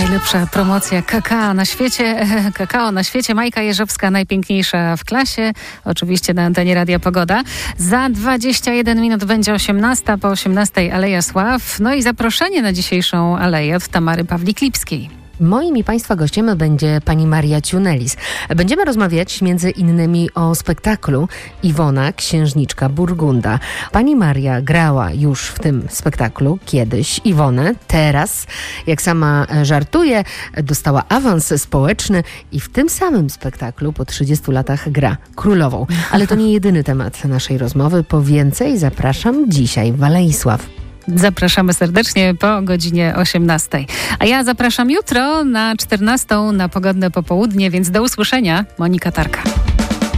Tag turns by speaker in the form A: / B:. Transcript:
A: Najlepsza promocja kakao na świecie. Majka Jeżowska, najpiękniejsza w klasie. Oczywiście na antenie Radia Pogoda. Za 21 minut będzie 18, po 18 Aleja Sław. No i zaproszenie na dzisiejszą aleję od Tamary Pawlik-Lipskiej.
B: Moim i Państwa gościem będzie pani Maria Ciunelis. Będziemy rozmawiać między innymi o spektaklu Iwona, księżniczka Burgunda. Pani Maria grała już w tym spektaklu kiedyś Iwonę. Teraz, jak sama żartuje, dostała awans społeczny i w tym samym spektaklu po 30 latach gra królową. Ale to nie jedyny temat naszej rozmowy. Po więcej zapraszam dzisiaj w Alei Sław.
A: Zapraszamy serdecznie po godzinie 18. A ja zapraszam jutro na 14 na pogodne popołudnie, więc do usłyszenia. Monika Tarka.